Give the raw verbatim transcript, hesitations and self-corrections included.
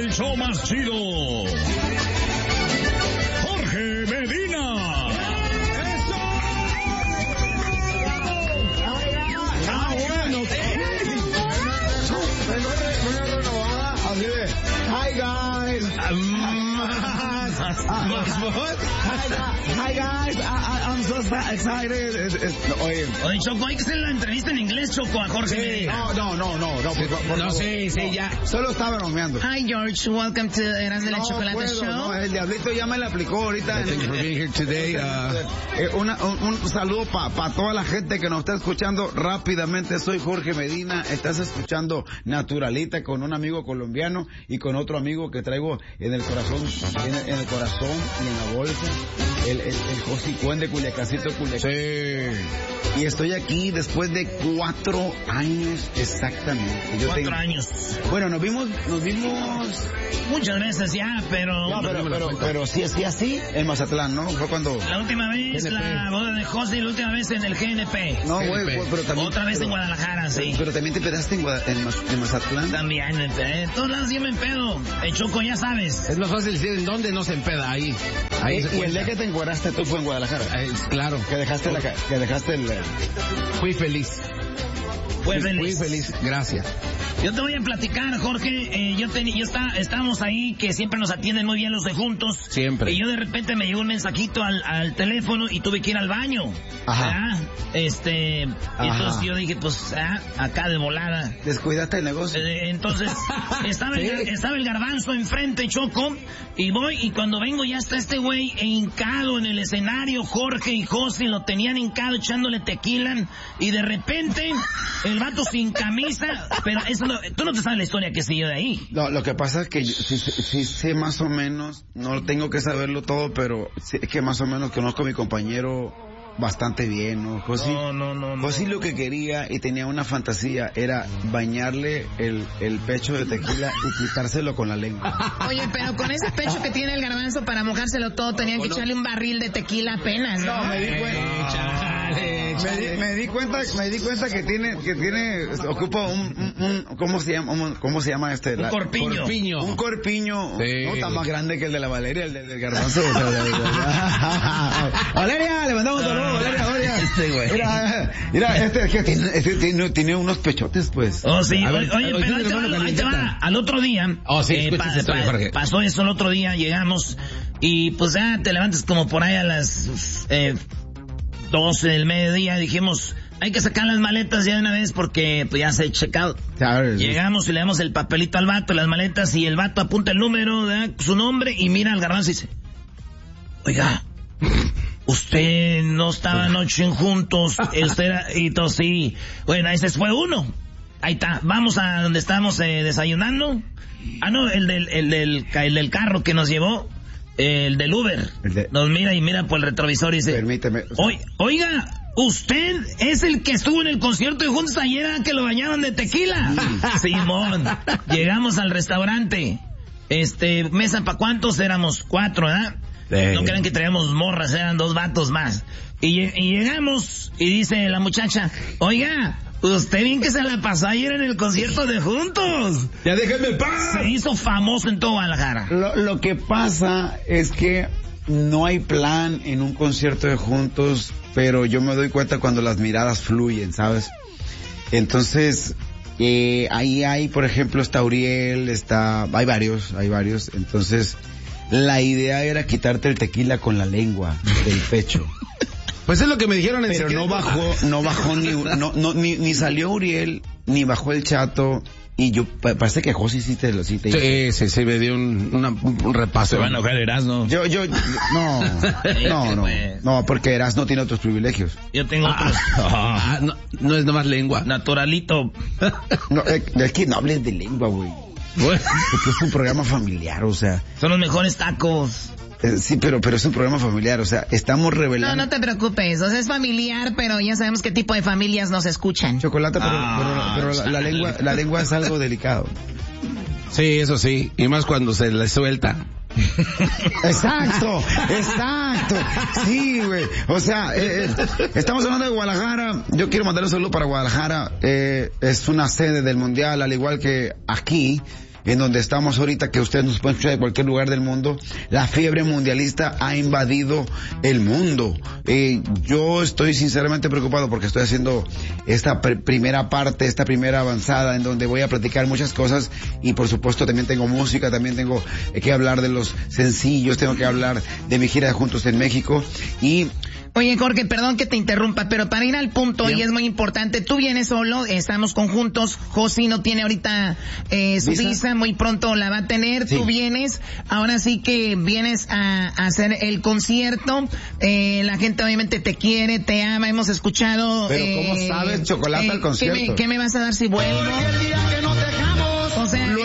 el show más chido, Jorge Medina. ¡Eso! ¡Ah, bueno! Así de, hi guys. Hi guys, I, I, I'm so excited. Oye, Oye, Choco, hay que hacer la entrevista en inglés, Choco, a Jorge sí, Medina. no, no, no, no, no, por, por, No, por, sí, sí, ya. Solo estaba bromeando. Hi George, welcome to Eras de la No Chocolate puedo, Show. no, el diablito ya me la aplicó ahorita. Thank you for being here today. Uh, Eh, una, un, un saludo para pa toda la gente que nos está escuchando rápidamente. Soy Jorge Medina. Estás escuchando Naturalita con un amigo colombiano y con otro amigo que traigo en el corazón, en, en el corazón y en la bolsa. El, el, el Josicuen de Culiacancito, Culiacán. sí. Y estoy aquí después de cuatro años exactamente. Yo Cuatro tengo- años. Bueno, nos vimos, nos vimos. Muchas veces ya, pero... No, pero, pero, pero sí, sí, así en Mazatlán, ¿no? Fue cuando. La última vez, G N P. la boda de José, y la última vez en el G N P. No, güey, G N P. güey, pero también. Otra vez pero- en Guadalajara, sí. Pero también te pedaste en, Guada- en, Maz- en Mazatlán. También, eh, en todos lados yo me empedo. El Choco, ya sabes. Es más fácil decir en dónde no se empeda, ahí. Ahí Y, se y el cuenta. día que te encueraste tú fue en Guadalajara. Eh, claro. Que dejaste la, ca- que dejaste el. Fui feliz. Fue Fui- feliz. Fui feliz. Gracias. Yo te voy a platicar, Jorge. Eh, yo ten, yo está, estábamos ahí, que siempre nos atienden muy bien los de juntos. Siempre. Y yo de repente me llegó un mensajito al, al teléfono y tuve que ir al baño. Ajá. ¿verdad? Este, y Ajá. entonces yo dije, pues, ah, acá de volada. Descuidaste el negocio. Eh, entonces, estaba el, gar- estaba el garbanzo enfrente, Choco, y voy, y cuando vengo ya está este güey hincado en el escenario, Jorge y José lo tenían hincado echándole tequila, y de repente, el vato sin camisa, pero eso no, tú no te sabes la historia que siguió de ahí. No, lo que pasa es que yo sí, sí- sí sé más o menos, no tengo que saberlo todo, pero sí que más o menos conozco a mi compañero bastante bien, ¿no? José, No, no, no, no. José lo que quería y tenía una fantasía era bañarle el, el pecho de tequila y quitárselo con la lengua. Oye, pero con ese pecho que tiene el garbanzo para mojárselo todo, tenían que echarle un barril de tequila apenas, ¿no? No, me di cuenta. Chale, Me chale. di, me di cuenta, me di cuenta que tiene, que tiene, ocupa un, un, un- ¿cómo se llama? Un- ¿Cómo se llama este? Un La- corpiño. Corpiño. Un corpiño, Sí. no tan más grande que el de la Valeria, el del, del garbanzo. O sea, de- de- Valeria, le mandamos un saludo, Valeria, Valeria. Este güey. Mira, mira, este, es que tiene, este tiene, tiene unos pechotes, pues. Oh, sí, A ver, oye, oye, pero ahí te, hermano, va, ahí te va. calientita. Al otro día, Oh, sí, escucha esa historia, Jorge. pasó eso el otro día, llegamos, y pues ya te levantas como por ahí a las eh, doce del mediodía, dijimos, hay que sacar las maletas ya de una vez porque pues ya se ha checado. ¿Sabes? Llegamos y le damos el papelito al vato, las maletas, y el vato apunta el número, ¿verdad? Su nombre, y mira al garbanzo y dice, oiga, usted no estaba anoche juntos, usted era, y todo sí. Bueno, ese fue uno. Ahí está, vamos a donde estábamos eh, desayunando. Ah, no, el del, el del, el del carro que nos llevó, el del Uber. El de- Nos mira y mira por el retrovisor y dice, Permíteme. "Oi- oiga, usted es el que estuvo en el concierto de Juntos ayer, ¿ah, que lo bañaban de tequila?" Simón, llegamos al restaurante. Este, mesa para cuántos éramos, cuatro, ¿verdad? Sí. No crean que traíamos morras, eran dos vatos más. Y, lle- y llegamos y dice la muchacha, oiga, usted bien que se la pasó ayer en el concierto de Juntos. Ya déjenme paz. Se hizo famoso en todo Guadalajara. Lo, lo que pasa es que no hay plan en un concierto de Juntos, pero yo me doy cuenta cuando las miradas fluyen, ¿sabes? Entonces, eh, ahí hay, por ejemplo, está Uriel, está, hay varios, hay varios, entonces, la idea era quitarte el tequila con la lengua del pecho. Pues es lo que me dijeron en Pero secreto. no bajó, no bajó ni, no, no, ni, ni salió Uriel, ni bajó el Chato, y yo, pa- parece que José sí te lo, sí te hizo. Sí, sí, sí, me dio un, una- un repaso. Erasmo. Yo, yo, no, no, no, no, porque Erasmo tiene otros privilegios. Yo tengo otros. Ah, no, no es nomás lengua. Naturalito. No, eh, es que no hables de lengua, güey. Porque es un programa familiar, o sea, Son los mejores tacos. eh, sí, pero, pero es un programa familiar, o sea, estamos No, revelando. no te preocupes, o sea, es familiar, pero ya sabemos qué tipo de familias nos escuchan. Chocolate, pero, Ah, pero, pero la, la lengua, la lengua es algo delicado. Sí, eso sí. Y más cuando se le suelta. Exacto, exacto. Sí, güey. O sea, eh, eh, estamos hablando de Guadalajara. Yo quiero mandar un saludo para Guadalajara. Eh, es una sede del mundial, al igual que aquí. en donde estamos ahorita, que ustedes nos pueden escuchar de cualquier lugar del mundo, la fiebre mundialista ha invadido el mundo. Eh, yo estoy sinceramente preocupado porque estoy haciendo esta pr- primera parte, esta primera avanzada, en donde voy a platicar muchas cosas, y por supuesto también tengo música, también tengo que hablar de los sencillos, tengo que hablar de mi gira de Juntos en México, y Oye, Jorge, perdón que te interrumpa, pero para ir al punto, Bien. y es muy importante, tú vienes solo, estamos conjuntos, Josi no tiene ahorita eh, su visa, visa muy pronto la va a tener, sí. Tú vienes, ahora sí que vienes a, a hacer el concierto, eh, la gente obviamente te quiere, te ama, hemos escuchado... Pero eh, ¿cómo sabes, Chocolate, eh, al concierto? ¿qué me, ¿Qué me vas a dar si vuelvo? O sea,